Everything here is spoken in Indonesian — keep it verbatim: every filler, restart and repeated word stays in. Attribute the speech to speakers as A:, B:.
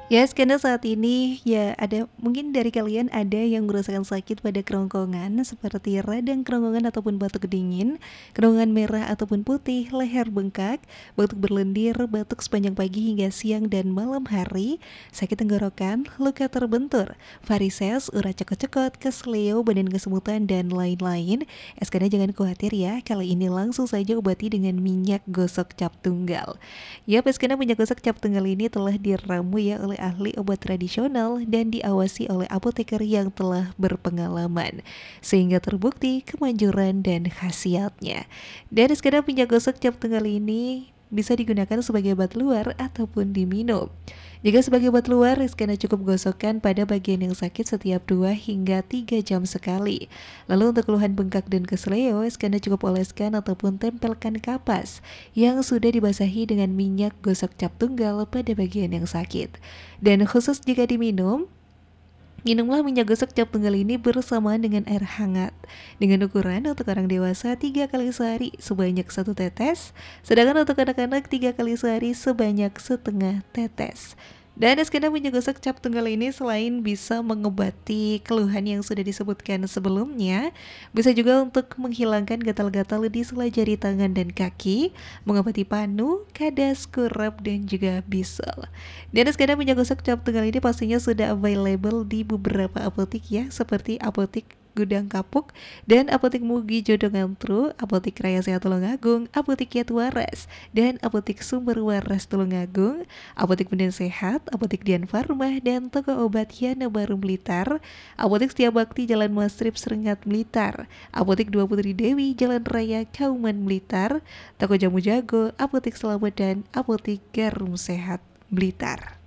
A: Ya, karena saat ini ya ada mungkin dari kalian ada yang merasakan sakit pada kerongkongan seperti radang kerongkongan ataupun batuk dingin, kerongkongan merah ataupun putih, leher bengkak, batuk berlendir, batuk sepanjang pagi hingga siang dan malam hari, sakit tenggorokan, luka terbentur, varises, urat cekot-cekot, kesleo, badan kesemutan dan lain-lain. Eskana jangan khawatir ya, kali ini langsung saja obati dengan minyak gosok cap tunggal. Ya, Eskana minyak gosok cap tunggal ini telah diramu ya oleh ahli obat tradisional dan diawasi oleh apoteker yang telah berpengalaman sehingga terbukti kemanjuran dan khasiatnya. Dan sekarang minyak gosok cap tunggal ini bisa digunakan sebagai obat luar ataupun diminum. Jika sebagai obat luar, Rizkana cukup gosokkan pada bagian yang sakit setiap dua hingga tiga jam sekali. Lalu untuk keluhan bengkak dan kesleo, Rizkana cukup oleskan ataupun tempelkan kapas yang sudah dibasahi dengan minyak gosok cap tunggal pada bagian yang sakit. Dan khusus jika diminum, minumlah minyak gosok cap tunggal ini bersamaan dengan air hangat dengan ukuran untuk orang dewasa tiga kali sehari sebanyak satu tetes, sedangkan untuk anak-anak tiga kali sehari sebanyak setengah tetes. Dan skena minyak gosok cap tunggal ini selain bisa mengobati keluhan yang sudah disebutkan sebelumnya, bisa juga untuk menghilangkan gatal-gatal di sela jari tangan dan kaki, mengobati panu, kadas, kurap, dan juga bisul. Dan skena minyak gosok cap tunggal ini pastinya sudah available di beberapa apotik ya, seperti apotik Gudang Kapuk dan Apotik Mugi Jodongantru, Apotik Raya Sehat Tulungagung, Apotik Yat Waras, dan Apotik Sumber Waras Tulungagung, Apotik Benden Sehat, Apotik Dian Farma, dan Toko Obat Yana Baru Blitar, Apotik Setia Bakti Jalan Mastrip Serengat Blitar, Apotik Dua Putri Dewi Jalan Raya Kauman Blitar, Toko Jamu Jago, Apotik Selamat, dan Apotik Garum Sehat Blitar.